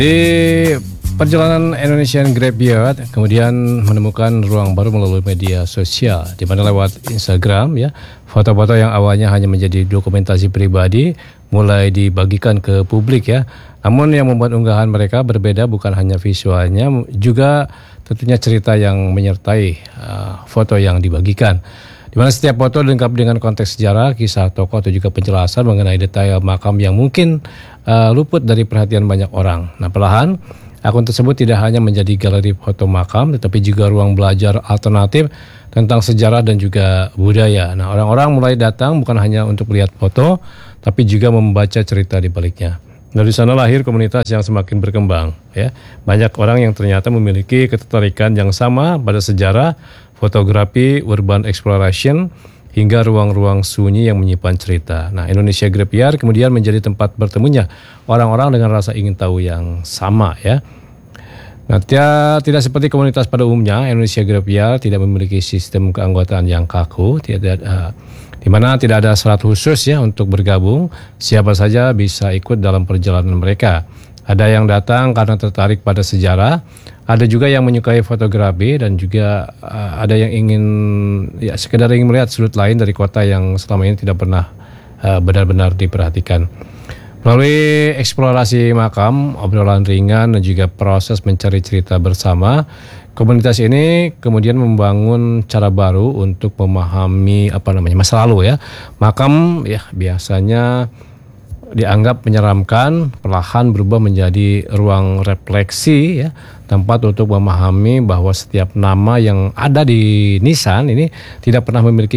Di perjalanan Indonesian Graveyard kemudian menemukan ruang baru melalui media sosial, di mana lewat Instagram ya, foto-foto yang awalnya hanya menjadi dokumentasi pribadi mulai dibagikan ke publik ya. Namun yang membuat unggahan mereka berbeda bukan hanya visualnya, juga tentunya cerita yang menyertai foto yang dibagikan. Di mana setiap foto lengkap dengan konteks sejarah, kisah tokoh atau juga penjelasan mengenai detail makam yang mungkin luput dari perhatian banyak orang. Nah, perlahan akun tersebut tidak hanya menjadi galeri foto makam, tetapi juga ruang belajar alternatif tentang sejarah dan juga budaya. Nah, orang-orang mulai datang bukan hanya untuk melihat foto, tapi juga membaca cerita di baliknya. Dari sana lahir komunitas yang semakin berkembang. Ya, banyak orang yang ternyata memiliki ketertarikan yang sama pada sejarah, fotografi, urban exploration, hingga ruang-ruang sunyi yang menyimpan cerita. Nah, Indonesia Graveyard kemudian menjadi tempat bertemunya orang-orang dengan rasa ingin tahu yang sama ya. Nah, tidak seperti komunitas pada umumnya, Indonesia Graveyard tidak memiliki sistem keanggotaan yang kaku, di mana tidak ada syarat khusus ya untuk bergabung. Siapa saja bisa ikut dalam perjalanan mereka. Ada yang datang karena tertarik pada sejarah, ada juga yang menyukai fotografi, dan juga ada yang ingin ya sekedar ingin melihat sudut lain dari kota yang selama ini tidak pernah benar-benar diperhatikan. Melalui eksplorasi makam, obrolan ringan, dan juga proses mencari cerita bersama, komunitas ini kemudian membangun cara baru untuk memahami masa lalu ya. Makam ya biasanya dianggap menyeramkan, perlahan berubah menjadi ruang refleksi ya, tempat untuk memahami bahwa setiap nama yang ada di nisan ini tidak pernah memiliki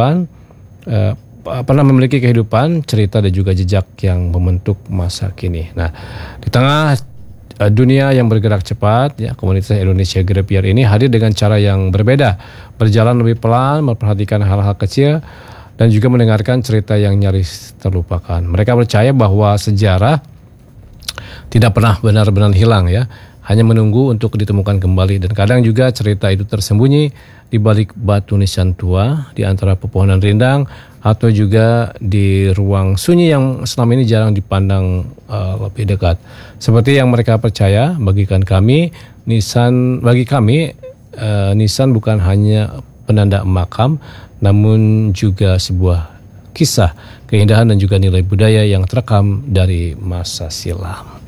kehidupan, cerita dan juga jejak yang membentuk masa kini. Nah, di tengah dunia yang bergerak cepat ya, komunitas Indonesia Graveyard ini hadir dengan cara yang berbeda, berjalan lebih pelan, memperhatikan hal-hal kecil, dan juga mendengarkan cerita yang nyaris terlupakan. Mereka percaya bahwa sejarah tidak pernah benar-benar hilang ya, hanya menunggu untuk ditemukan kembali. Dan kadang juga cerita itu tersembunyi di balik batu nisan tua, di antara pepohonan rindang, atau juga di ruang sunyi yang selama ini jarang dipandang lebih dekat. Seperti yang mereka percaya, bagi kami nisan bukan hanya penanda makam, namun juga sebuah kisah, keindahan, dan juga nilai budaya yang terekam dari masa silam.